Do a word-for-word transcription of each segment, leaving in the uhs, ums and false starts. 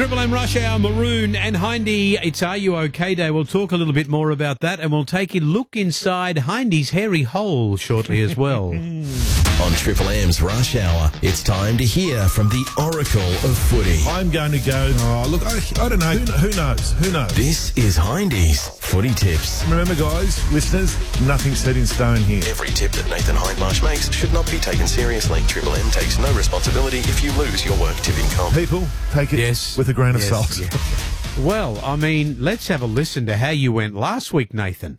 Triple M Rush Hour, Maroon and Hindy. It's Are You OK Day. We'll talk a little bit more about that, and we'll take a look inside Hindy's hairy hole shortly as well. On Triple M's Rush Hour, it's time to hear from the Oracle of Footy. I'm going to go, oh, look, I, I don't know. Who, who knows? Who knows? This is Hindy's Footy Tips. Remember, guys, listeners, nothing's set in stone here. Every tip that Nathan Hindmarsh makes should not be taken seriously. Triple M takes no responsibility if you lose your work tipping comp. People, take it Yes. with a grain of Yes, salt. yeah. Well, I mean, let's have a listen to how you went last week, Nathan.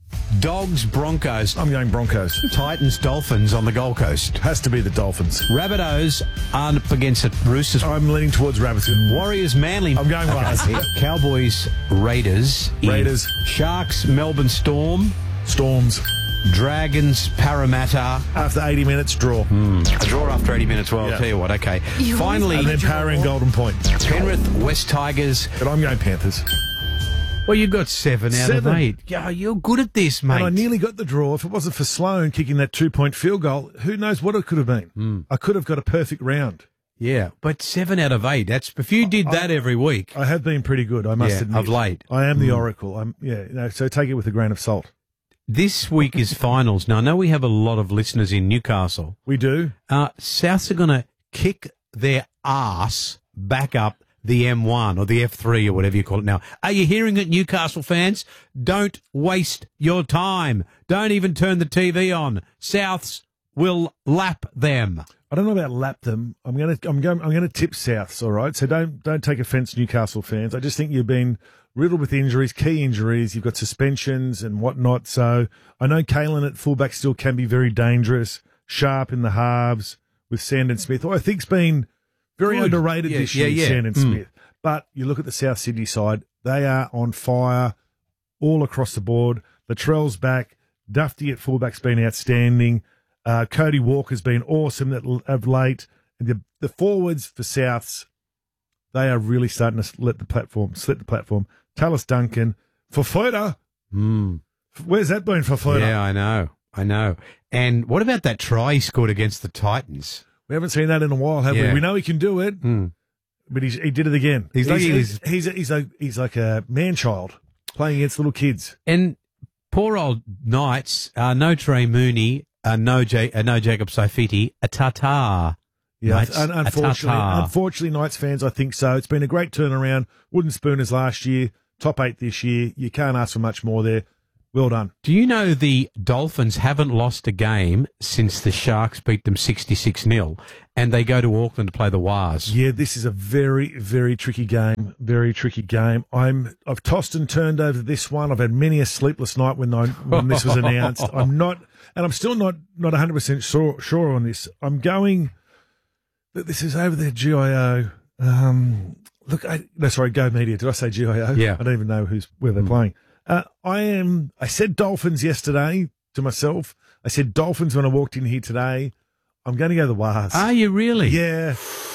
Dogs, Broncos, I'm going Broncos. Titans, Dolphins on the Gold Coast. Has to be the Dolphins. Rabbitohs are up against the Roosters. I'm leaning towards Rabbits. Warriors, Manly. I'm going Wars. Cowboys, Raiders. in- Raiders. Sharks, Melbourne Storm. Storms. Dragons, Parramatta. After eighty minutes, draw. A draw after eighty minutes. Well, Yeah. I'll tell you what. Okay. You Finally, And then Power and Golden Point. Penrith, West Tigers. But I'm going Panthers. Well, you got seven out Seven. of eight. Yeah, you're good at this, mate. And I nearly got the draw. If it wasn't for Sloan kicking that two-point field goal, who knows what it could have been. Hmm. I could have got a perfect round. Yeah, but seven out of eight. That's if you did that every week. I have been pretty good, I must Yeah, admit. of late. I am the Oracle. I'm yeah, no, so take it with a grain of salt. This week is finals. Now, I know we have a lot of listeners in Newcastle. We do. Uh, Souths are going to kick their ass back up the M one or the F three or whatever you call it now. Are you hearing it, Newcastle fans? Don't waste your time. Don't even turn the T V on. Souths will lap them. I don't know about lap them. I'm gonna I'm going I'm gonna tip Souths, all right? So don't don't take offence, Newcastle fans. I just think you've been riddled with injuries, key injuries, you've got suspensions and whatnot. So I know Kalen at fullback still can be very dangerous, sharp in the halves with Sandon Smith, who I think's been very Good. underrated Yeah, this yeah, year, yeah. Sandon Mm. Smith. But you look at the South Sydney side, they are on fire all across the board. Latrell's back, Dufty at fullback's been outstanding. Uh, Cody Walker's been awesome at, of late. And the, the forwards for Souths, they are really starting to let the platform, slit the platform. Tallis Duncan, Fafita. Mm. Where's that been, Fafita? Yeah, I know. I know. And what about that try he scored against the Titans? We haven't seen that in a while, have Yeah. we? We know he can do it, Mm. but he's, he did it again. He's like- he's, he's, a, he's, a, he's like a man-child playing against little kids. And poor old Knights, uh, no Trey Mooney, uh, no, J- uh, no Jacob Saifiti, a Tatar. Yeah, Knights, un- a unfortunately, Tatar. unfortunately, Knights fans, I think so. It's been a great turnaround. Wooden Spooners last year, top eight this year. You can't ask for much more there. Well done. Do you know the Dolphins haven't lost a game since the Sharks beat them sixty-six nil, and they go to Auckland to play the Wars? Yeah, this is a very, very tricky game. Very tricky game. I'm, I've tossed and turned over this one. I've had many a sleepless night when I, when this was announced. I'm not, and I'm still not, not one hundred percent sure, sure on this. I'm going that this is over there, G I O. Um, look, I, no, sorry, Go Media. Did I say G I O? Yeah. I don't even know who's where they're playing. Uh, I am. I said Dolphins yesterday to myself. I said Dolphins when I walked in here today. I'm going to go the Wars. Are you really? Yeah.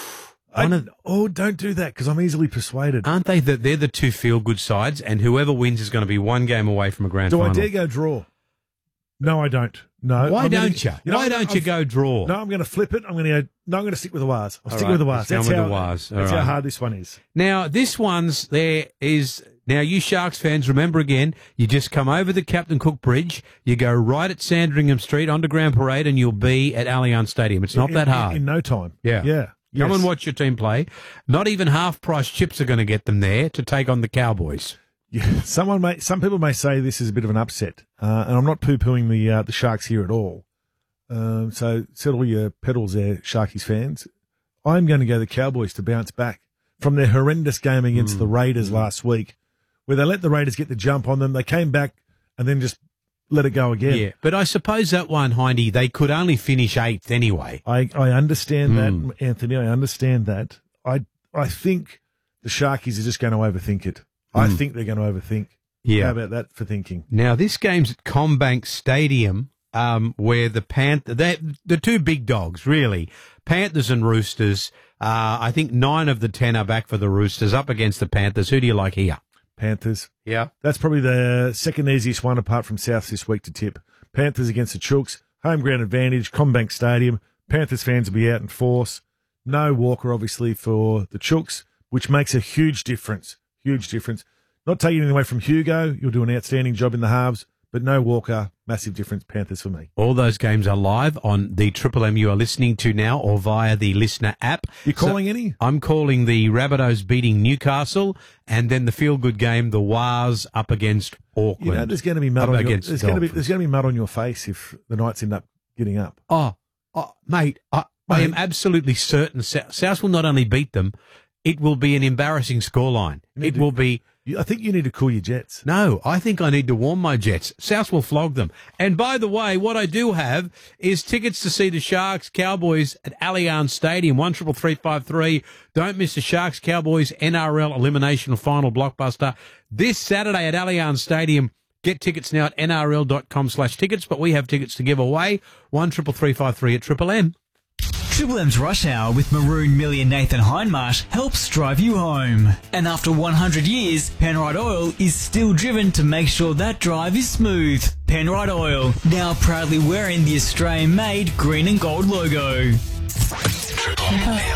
I, One of- oh, don't do that because I'm easily persuaded. Aren't they that they're the two feel-good sides, and whoever wins is going to be one game away from a grand do final? I dare go draw? No, I don't. No. Why I'm gonna- don't you? know, Why don't I'm- you go draw? No, I'm going to flip it. I'm going to go. No, I'm going to stick with the Wars. I'm All sticking right, with the Wars. let's go That's with how. the Wars. All That's right. how hard this one is. Now, this one's there is. Now, you Sharks fans, remember again, you just come over the Captain Cook Bridge, you go right at Sandringham Street, Underground Parade, and you'll be at Allianz Stadium. It's not In- that in- hard. In, no time. Yeah. Yeah. Come Yes. and watch your team play. Not even half-price chips are going to get them there to take on the Cowboys. Yeah, someone may, some people may say this is a bit of an upset, uh, and I'm not poo-pooing the uh, the Sharks here at all. Um, so settle your pedals there, Sharkies fans. I'm going to go the Cowboys to bounce back from their horrendous game against Mm. the Raiders last week, where they let the Raiders get the jump on them. They came back and then just let it go again. Yeah, but I suppose that one, Hindy, they could only finish eighth anyway. I, I understand Mm. that, Anthony. I understand that. I I think the Sharkies are just going to overthink it. I Mm. think they're going to overthink. Yeah. How about that for thinking? Now, this game's at Combank Stadium, um, where the Panther, they the two big dogs, really, Panthers and Roosters. Uh, I think nine of the ten are back for the Roosters, up against the Panthers. Who do you like here? Panthers. Yeah. That's probably the second easiest one apart from South this week to tip. Panthers against the Chooks. Home ground advantage. Combank Stadium. Panthers fans will be out in force. No Walker, obviously, for the Chooks. which makes a huge difference. Huge difference. Not taking anything away from Hugo. You'll do an outstanding job in the halves, but no Walker. Massive difference. Panthers for me. All those games are live on the Triple M you are listening to now or via the Listener app. You calling So any? I'm calling the Rabbitohs beating Newcastle and then the feel-good game, the Wars up against Auckland. You know, there's going to be mud Up on your, against there's going to be Dolphins. there's going to be mud on your face if the Knights end up getting up. Oh, oh mate, I, I Mate. am absolutely certain South, South will not only beat them, it will be an embarrassing scoreline. need It to- will be... You, I think you need to cool your jets. No, I think I need to warm my Jets. South will flog them. And by the way, what I do have is tickets to see the Sharks Cowboys at Allianz Stadium, one triple three five three. Don't miss the Sharks Cowboys N R L elimination final blockbuster this Saturday at Allianz Stadium. Get tickets now at N R L dot com slash tickets, but we have tickets to give away. one triple three five three at Triple M. Triple M's Rush Hour with Maroon Millie and Nathan Hindmarsh helps drive you home. And after one hundred years, Penrite Oil is still driven to make sure that drive is smooth. Penrite Oil, now proudly wearing the Australian-made green and gold logo. Triple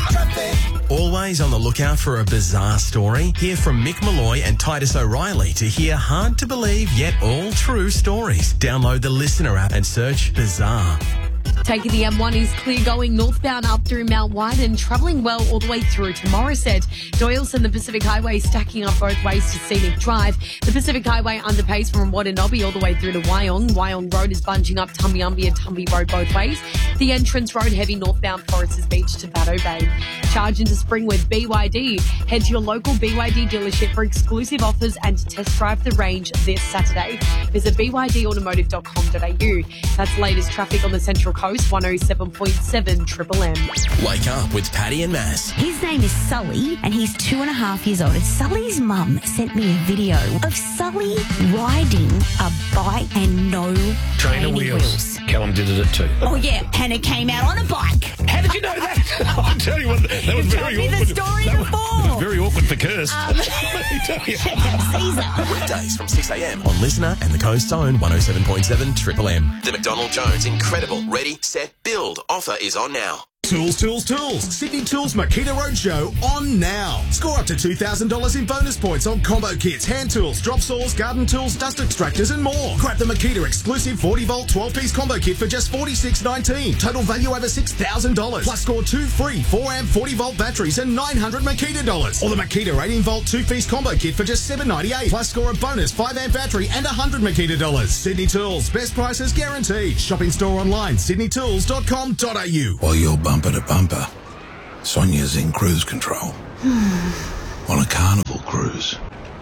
M. Always on the lookout for a bizarre story? Hear from Mick Malloy and Titus O'Reilly to hear hard-to-believe yet all-true stories. Download the Listener app and search Bizarre. Taking the M one is clear going northbound up through Mount White and travelling well all the way through to Morisset. Doyleson, the Pacific Highway stacking up both ways to Scenic Drive. The Pacific Highway underpays from Wadenobi all the way through to Wyong. Wyong Road is bunching up Tumbiumbi and Tumby Road both ways. The entrance road heavy northbound Foresters Beach to Batto Bay. Charge into spring with B Y D. Head to your local B Y D dealership for exclusive offers and to test drive the range this Saturday. Visit b y d automotive dot com dot a u. That's latest traffic on the Central Coast, one oh seven point seven Triple M. Wake up with Paddy and Mass. His name is Sully, and he's two and a half years old. And Sully's mum sent me a video of Sully riding a bike and no Trainer training wheels. Callum did it at two. Oh, yeah, and it came out on a bike. How did you know that? I'll tell you what, that was You very told me awkward. the story that was, before. that was very awkward for Kirst. Um, Let me tell you. Check out Caesar. Weekdays from six a.m. on Listener and the Coast's own one oh seven point seven Triple M. The McDonald Jones Incredible Ready, Set, Build offer is on now. Tools, tools, tools. Sydney Tools Makita Roadshow on now. Score up to two thousand dollars in bonus points on combo kits, hand tools, drop saws, garden tools, dust extractors and more. Grab the Makita exclusive forty volt twelve piece combo kit for just forty-six nineteen. Total value over six thousand dollars. Plus score two free four amp forty volt batteries and nine hundred Makita dollars. Or the Makita eighteen volt two piece combo kit for just seven ninety-eight. Plus score a bonus five amp battery and one hundred Makita dollars. Sydney Tools. Best prices guaranteed. Shopping store online sydney tools dot com dot a u. While you're bumper to bumper, Sonia's in cruise control. On a carnival cruise.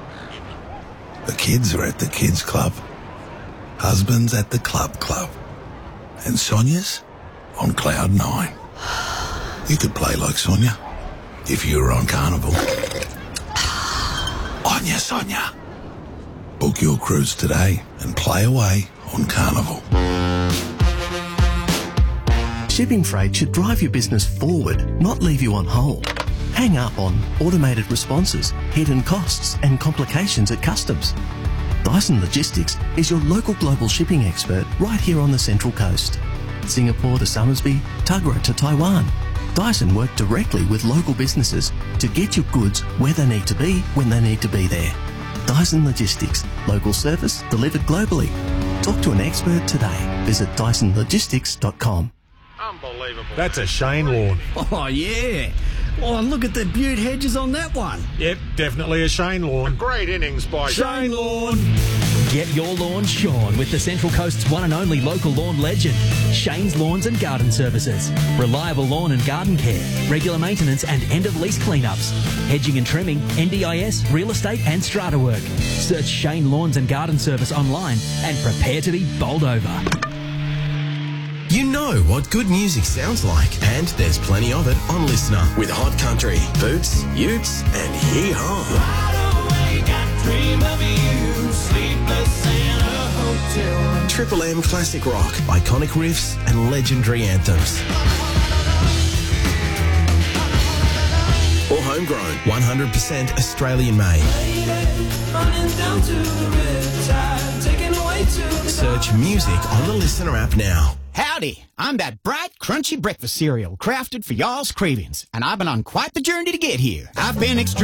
The kids are at the kids club. Husband's at the club club. And Sonia's on cloud nine. You could play like Sonia if you were on carnival. On ya, Sonia. Book your cruise today and play away on carnival. Shipping freight should drive your business forward, not leave you on hold. Hang up on automated responses, hidden costs, and complications at customs. Dyson Logistics is your local global shipping expert right here on the Central Coast. Singapore to Somersby, Tuggerah to Taiwan. Dyson work directly with local businesses to get your goods where they need to be when they need to be there. Dyson Logistics, local service delivered globally. Talk to an expert today. Visit dyson logistics dot com. Unbelievable. That's a Shane lawn. Oh, yeah. Oh, and look at the butte hedges on that one. Yep, definitely a Shane lawn. Great innings by Shane lawn. Get your lawn shorn with the Central Coast's one and only local lawn legend, Shane's Lawns and Garden Services. Reliable lawn and garden care, regular maintenance and end-of-lease cleanups, hedging and trimming, N D I S, real estate and strata work. Search Shane Lawns and Garden Service online and prepare to be bowled over. You know what good music sounds like, and there's plenty of it on Listener with Hot Country, Boots, Utes, and Hee Haw. Triple M Classic Rock, iconic riffs and legendary anthems. Or homegrown, one hundred percent Australian made. Search music on the Listener app now. Howdy, I'm that bright, crunchy breakfast cereal crafted for y'all's cravings, and I've been on quite the journey to get here. I've been extremely